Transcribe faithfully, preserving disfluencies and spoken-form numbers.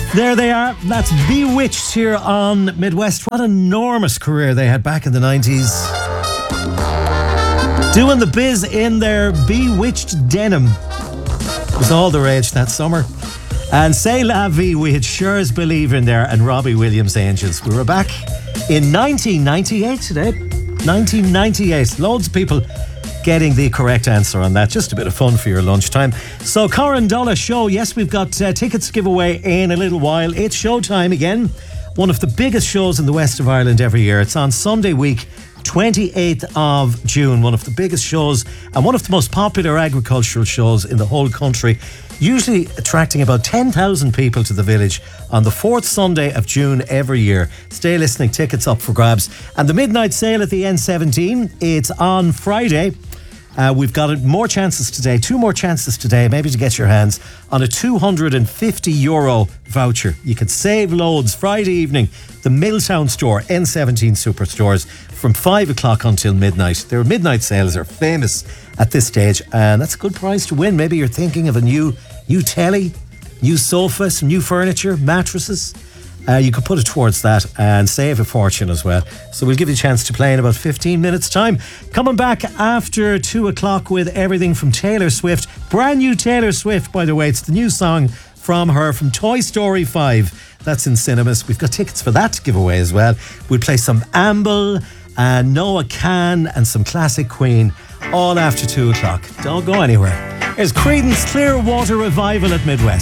There they are. That's Bewitched here on Midwest. What an enormous career they had back in the nineties. Doing the biz in their Bewitched denim. It was all the rage that summer. And C'est La Vie, we had Sures Believe in there, and Robbie Williams' Angels. We were back in nineteen ninety-eight today. nineteen ninety-eight. Loads of people getting the correct answer on that. Just a bit of fun for your lunchtime. So, Coran Dollar Show. Yes, we've got uh, tickets to give away in a little while. It's showtime again. One of the biggest shows in the west of Ireland every year. It's on Sunday week, twenty-eighth of June. One of the biggest shows and one of the most popular agricultural shows in the whole country. Usually attracting about ten thousand people to the village on the fourth Sunday of June every year. Stay listening, tickets up for grabs. And the midnight sale at the N seventeen, it's on Friday. Uh, we've got more chances today, two more chances today, maybe to get your hands on a two hundred fifty euro voucher. You could save loads Friday evening. The Milltown store, N seventeen Superstores, from five o'clock until midnight. Their midnight sales are famous at this stage, and that's a good prize to win. Maybe you're thinking of a new, new telly, new sofa, some new furniture, mattresses. Uh, you could put it towards that and save a fortune as well. So we'll give you a chance to play in about fifteen minutes time. Coming back after two o'clock with everything from Taylor Swift. Brand new Taylor Swift, by the way. It's the new song from her from Toy Story five. That's in cinemas. We've got tickets for that to give away as well. We'll play some Amble and Noah Can and some classic Queen all after two o'clock. Don't go anywhere. There's Creedence Clearwater Revival at Midwest.